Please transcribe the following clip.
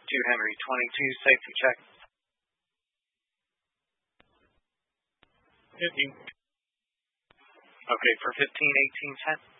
Henry 22, safety check. 15. Okay, for 15, 18 cents.